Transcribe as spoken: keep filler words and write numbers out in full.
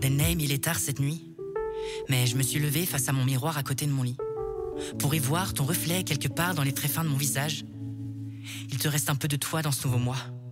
Name, il est tard cette nuit, mais je me suis levée face à mon miroir à côté de mon lit, pour y voir ton reflet quelque part dans les traits fins de mon visage. Il te reste un peu de toi dans ce nouveau moi.